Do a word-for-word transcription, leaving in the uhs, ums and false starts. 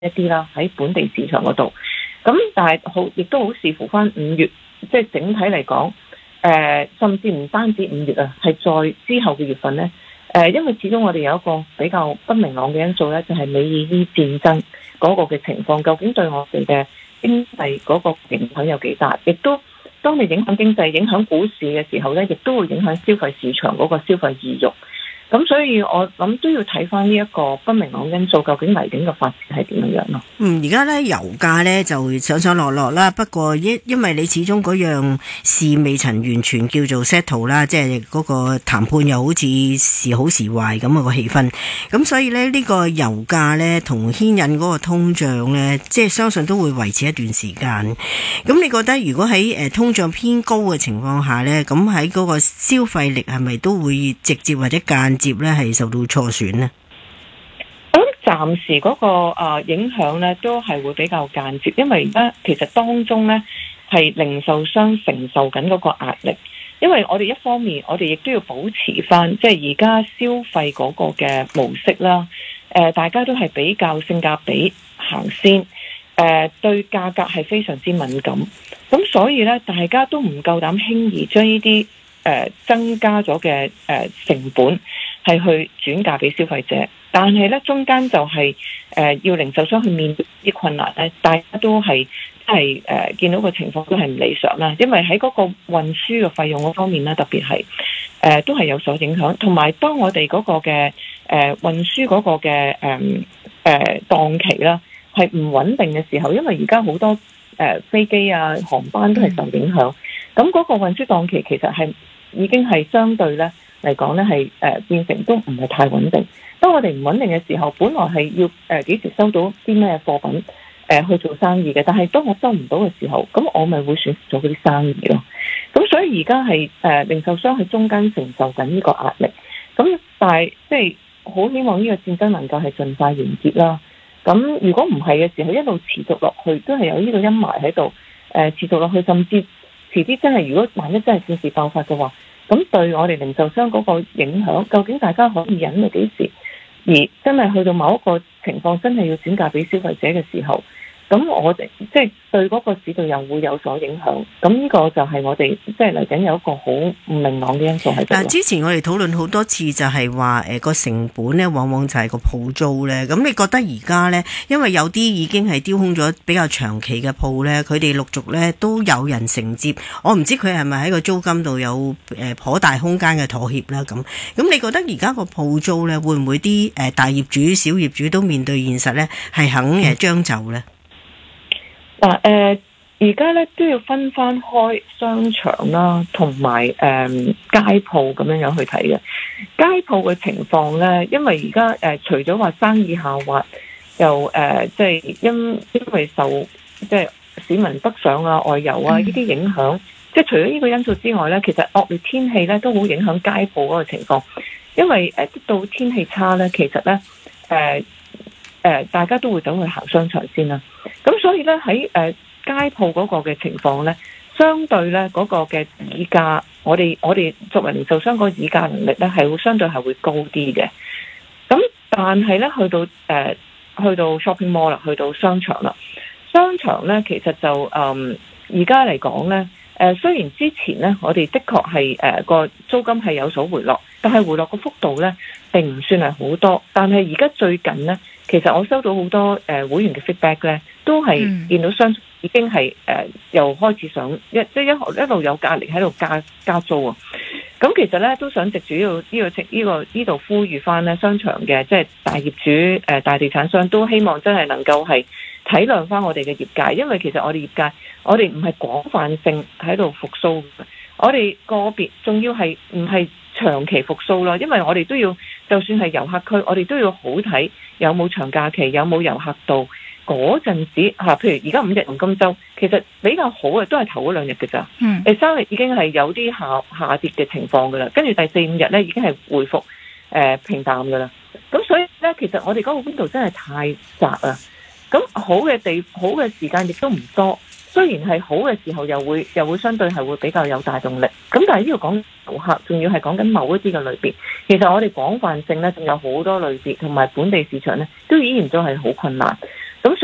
一啲啦，喺本地市場嗰度。咁但係好，亦都好視乎翻五月，即係整體嚟講，誒、呃，甚至唔單止五月啊，係在之後嘅月份咧，誒、呃，因為始終我哋有一個比較不明朗嘅因素咧，就係、是、美伊戰爭嗰個嘅情況，究竟對我哋嘅經濟嗰個影響有幾大？亦都當你影響經濟、影響股市嘅時候咧，亦都會影響消費市場嗰個消費意欲。咁所以我諗都要睇翻呢一個不明朗因素，究竟嚟緊嘅發展係點樣樣咯？ 嗯，而家咧油價咧就上上落落啦，不過因因為你始終嗰樣事未曾完全叫做 settle 啦，即係嗰個談判又好似時好時壞咁嘅個氣氛，咁所以咧呢個油價咧同牽引嗰個通脹咧，即係相信都會維持一段時間。咁你覺得如果喺誒通脹偏高嘅情況下咧，咁喺嗰個消費力係咪都會直接或者間接咧係受到挫損呢？ 我諗暫時嗰個啊影響咧都係會比較間接，因為而家其實當中咧係零售商承受緊嗰個壓力，因為我哋一方面我哋亦都要保持翻即係而家消費嗰個嘅模式啦，誒大家都係比較性價比行先，誒對價格係非常之敏感，咁所以咧大家都唔夠膽輕易將呢啲誒增加咗嘅誒成本係去轉嫁俾消費者，但係咧中間就係、是、誒、呃、要零售商去面對啲困難咧，大家都係即係誒見到個情況都係唔理想啦，因為喺嗰個運輸嘅費用嗰方面咧，特別係誒、呃、都係有所影響，同埋當我哋嗰個嘅誒、呃、運輸嗰個嘅誒誒檔期啦係唔穩定嘅時候，因為而家好多誒、呃、飛機啊航班都係受影響，咁嗰個運輸檔期其實係已經係相對咧嚟講咧係誒變成都唔係太穩定。當我哋唔穩定嘅時候，本來係要誒幾、呃、時收到啲咩貨品誒、呃、去做生意嘅，但係當我收唔到嘅時候，咁我咪會損失咗嗰啲生意咯。咁所以而家係誒零售商喺中間承受緊呢個壓力。咁但係即係好希望呢個戰爭能夠係盡快完結啦。咁如果唔係嘅時候，一路持續落去，都係有呢個陰霾喺度，誒、呃、持續落去，甚至遲啲真係如果萬一真係戰事爆發嘅話，咁對我哋零售商嗰個影響，究竟大家可以忍到幾時？而真係去到某一個情況，真係要轉嫁俾消費者嘅時候，咁我哋即係對嗰個市道又會有所影響。咁呢個就係我哋即係嚟緊有一個好唔明朗嘅因素喺度。 嗱，之前我哋討論好多次就係話誒個成本咧，往往就係個鋪租咧。咁你覺得而家咧，因為有啲已經係丟空咗比較長期嘅鋪咧，佢哋陸續咧都有人承接。我唔知佢係咪喺個租金度有誒頗大空間嘅妥協啦。咁咁你覺得而家個鋪租咧，會唔會啲誒大業主、小業主都面對現實咧，係肯誒將就咧？ 嗱，誒而家咧都要分翻開商場啦，同埋誒街鋪咁樣樣去睇嘅。街鋪嘅情況咧，因為而家誒除咗話生意下滑，又誒即係因因為受即係、就是、市民北上啊、外遊啊呢啲影響，即係、嗯、除咗呢個因素之外咧，其實惡劣天氣咧都好影響街鋪嗰個情況。因為誒到天氣差咧，其實咧誒。呃誒、呃，大家都會走去行商場先啦。咁所以咧喺誒街鋪嗰個嘅情況咧，相對咧嗰、那個嘅議價，我哋我哋作為零售商個議價能力咧係會相對係會高啲嘅。咁但係咧去到誒、呃、去到 shopping mall 啦，去到商場啦，商場咧其實就誒而家嚟講咧，誒、呃、雖然之前咧我哋的確係誒個租金係有所回落，但係回落個幅度咧並唔算係好多。但係而家最近咧。其實我收到好多誒、呃、會員嘅 feedback 咧，都係見到商場已經係誒、呃、又開始想一即係一一路有壓力喺度加加租啊！咁其實咧都想藉住呢度呢個呢個呢度呼籲翻咧商場嘅即係大業主誒、呃、大地產商都希望真係能夠係體諒翻我哋嘅業界，因為其實我哋業界我哋唔係廣泛性喺度復甦，我哋個別仲要係唔係長期復甦咯，因為我哋都要就算係遊客區，我哋都要好睇。有冇長假期？有冇遊客到嗰陣時嚇？譬如而家五日黃金週，其實比較好嘅都係頭嗰兩日嘅咋。嗯，第三日已經係有啲下下跌嘅情況㗎啦，跟住第四五日咧已經係回復誒、呃、平淡㗎啦。咁所以咧，其實我哋嗰個 window 真係太窄啊。咁好嘅地好嘅時間亦都唔多。雖然係好嘅時候，又會又會相對係會比較有大動力。咁但係呢度講遊客，仲要係講緊某一啲嘅類別。其實我哋廣泛性咧，仲有好多類別，同埋本地市場咧，都依然都係好困難。